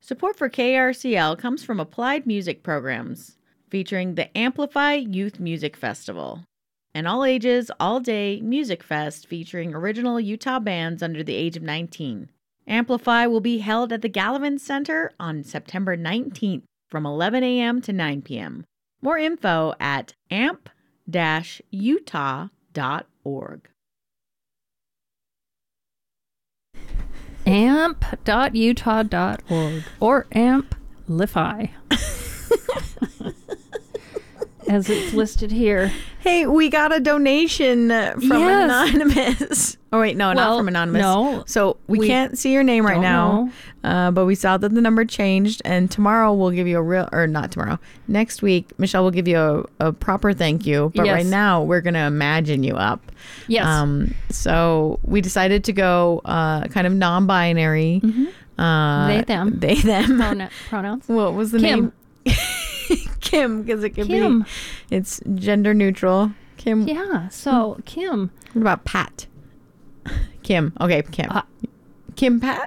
Support for KRCL comes from Applied Music Programs, featuring the Amplify Youth Music Festival, an all-ages, all-day music fest featuring original Utah bands under the age of 19. Amplify will be held at the Gallivan Center on September 19th from 11 a.m. to 9 p.m. More info at amp-utah.org. amp.utah.org or amplify as it's listed here. Hey, we got a donation from Anonymous. Oh, wait, no, not from Anonymous. No. So we can't see your name right now, but we saw that the number changed, and tomorrow we'll give you not tomorrow, next week, Michelle will give you a proper thank you, but right now we're going to imagine you up. Yes. So we decided to go kind of non-binary. Mm-hmm. They, them. Pronouns. What was the name? Kim, because it could be. It's gender neutral. Kim. Yeah. So Kim. What about Pat? Kim. Okay, Kim. Kim Pat.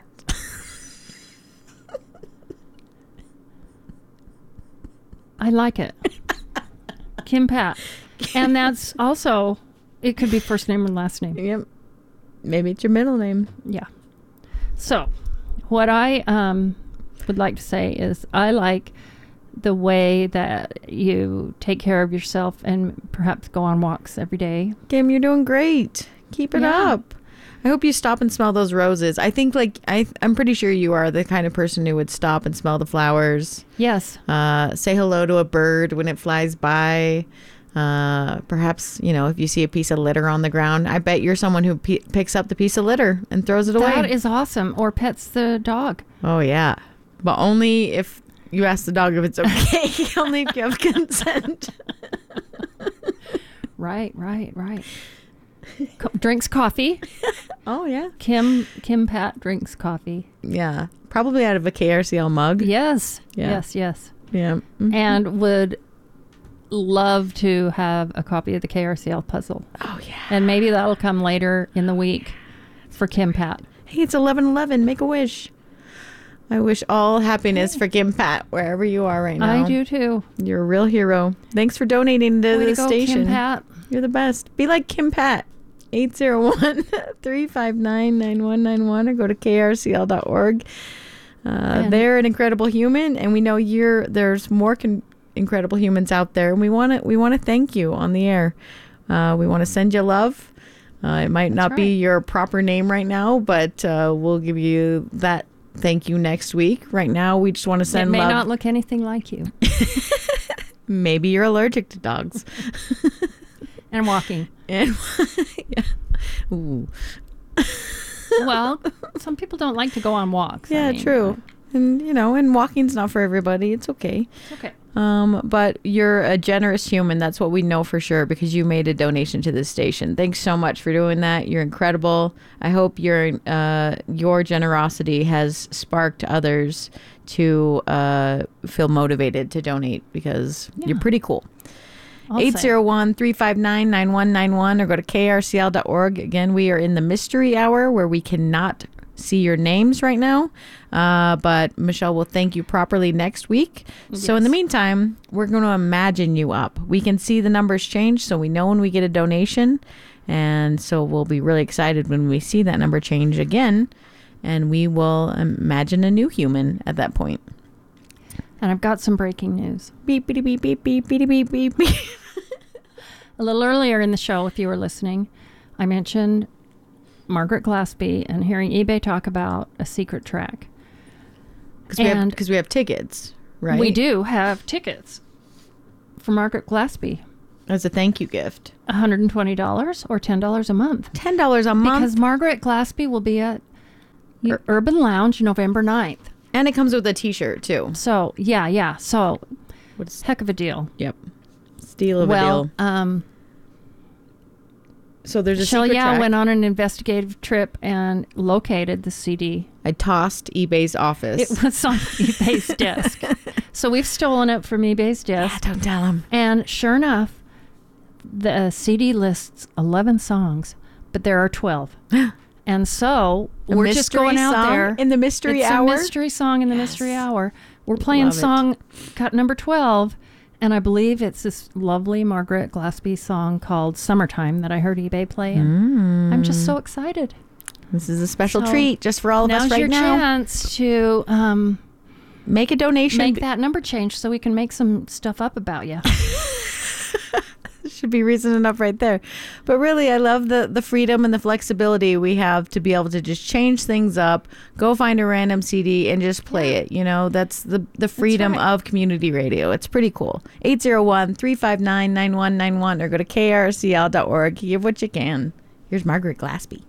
I like it. Kim Pat. And that's also, it could be first name or last name. Yep. Maybe it's your middle name. Yeah. So, what I would like to say is I like the way that you take care of yourself and perhaps go on walks every day. Kim, you're doing great. Keep it up. I hope you stop and smell those roses. I think I'm pretty sure you are the kind of person who would stop and smell the flowers. Yes. Say hello to a bird when it flies by. Perhaps, if you see a piece of litter on the ground, I bet you're someone who picks up the piece of litter and throws it away. That is awesome. Or pets the dog. Oh, yeah. But only if you ask the dog if it's okay. Only if you have consent. Right. Drinks coffee. Oh, yeah. Kim Pat drinks coffee. Yeah. Probably out of a KRCL mug. Yes. Yeah. Yes. Yeah. Mm-hmm. And would love to have a copy of the KRCL puzzle. Oh, yeah. And maybe that'll come later in the week for Kim Pat. Hey, it's 11:11. Make a wish. I wish all happiness for Kim Pat wherever you are right now. I do too. You're a real hero. Thanks for donating to the station. Kim Pat. You're the best. Be like Kim Pat. 801-359-9191 or go to krcl.org. They're an incredible human, and we know there's more incredible humans out there, and we want to thank you on the air. We want to send you love. It might not be your proper name right now, but we'll give you that thank you next week. Right now, we just want to send love. It may not look anything like you. Maybe you're allergic to dogs. And walking. Yeah. Ooh. Well, some people don't like to go on walks. Yeah, true. And, and walking's not for everybody. It's okay. It's okay. But you're a generous human. That's what we know for sure because you made a donation to this station. Thanks so much for doing that. You're incredible. I hope your generosity has sparked others to feel motivated to donate because you're pretty cool. 801-359-9191 or go to krcl.org. Again, we are in the mystery hour where we cannot see your names right now, but Michelle will thank you properly next week. Yes. So in the meantime, we're going to imagine you up. We can see the numbers change, so we know when we get a donation, and so we'll be really excited when we see that number change again, and we will imagine a new human at that point. And I've got some breaking news. Beep, beep, beep, beep, beep, beep, beep, beep, beep. A little earlier in the show, if you were listening, I mentioned Margaret Glaspie and hearing eBay talk about a secret track. Because we have tickets, right? We do have tickets for Margaret Glaspie. As a thank you gift. $120 or $10 a month. $10 a month? Because Margaret Glaspie will be at Urban Lounge November 9th. And it comes with a t-shirt, too. So, yeah. So, heck of a deal. Yep. Steal of a deal. So there's a secret track. Went on an investigative trip and located the CD. I tossed eBay's office. It was on eBay's desk. So we've stolen it from eBay's desk. Yeah, don't tell them. And sure enough, the CD lists 11 songs, but there are 12. And so A we're just mystery going out song there. in the mystery It's hour. a mystery song in the mystery hour. We're playing Love it. song cut number 12. And I believe it's this lovely Margaret Glaspie song called Summertime that I heard eBay play. And I'm just so excited. This is a special So treat just for all of us Now's right your now. chance to Make a donation. make that number change so we can make some stuff up about you. Should be reason enough right there. But really, I love the freedom and the flexibility we have to be able to just change things up, go find a random CD and just play it. You know, that's the freedom right. of community radio. It's pretty cool. 801-359-9191 or go to krcl.org. Give what you can. Here's Margaret Glaspie.